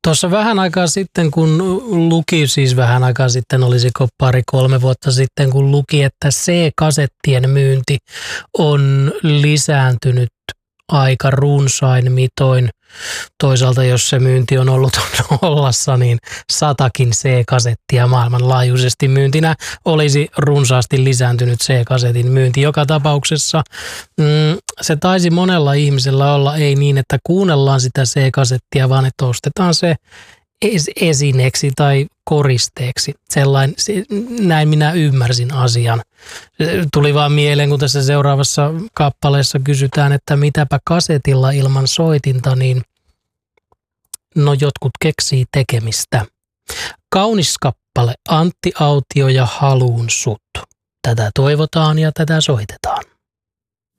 Tuossa vähän aikaa sitten, kun luki, siis vähän aikaa sitten, olisiko 2-3 vuotta sitten, kun luki, että C-kasettien myynti on lisääntynyt aika runsain mitoin. Toisaalta, jos se myynti on ollut nollassa, niin 100 C-kasettia maailmanlaajuisesti myyntinä olisi runsaasti lisääntynyt C-kasetin myynti. Joka tapauksessa se taisi monella ihmisellä olla ei niin, että kuunnellaan sitä C-kasettia, vaan että ostetaan se esineeksi tai koristeeksi. Näin minä ymmärsin asian. Tuli vaan mieleen, kun tässä seuraavassa kappaleessa kysytään, että mitäpä kasetilla ilman soitinta, niin no jotkut keksii tekemistä. Kaunis kappale, Antti Autio ja Haluun sut. Tätä toivotaan ja tätä soitetaan.